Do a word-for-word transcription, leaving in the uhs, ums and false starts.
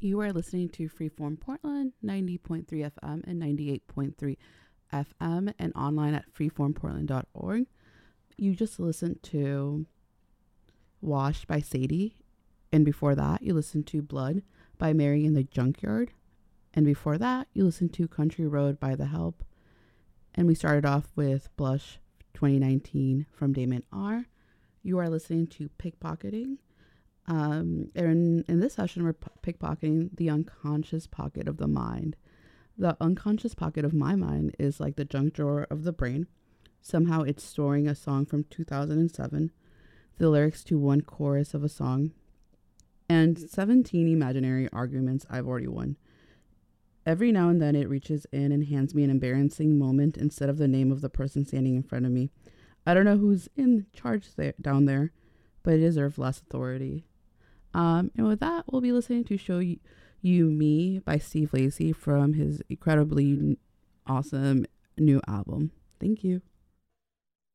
You are listening to Freeform Portland, ninety point three F M and ninety-eight point three F M, and online at freeform portland dot org. You just listened to Washed by Sadie, and before that, you listened to Blood by Mary in the Junkyard, and before that, you listened to Country Road by The Help, and we started off with Blush twenty nineteen from Damon R. You are listening to Pickpocketing. Um, and in this session, we're p- pickpocketing the unconscious pocket of the mind. The unconscious pocket of my mind is like the junk drawer of the brain. Somehow it's storing a song from two thousand seven, the lyrics to one chorus of a song, and seventeen imaginary arguments I've already won. Every now and then it reaches in and hands me an embarrassing moment instead of the name of the person standing in front of me. I don't know who's in charge there, down there, but it deserves less authority. Um, and with that, we'll be listening to Show You, you Me by Steve Lacy from his incredibly awesome new album. Thank you.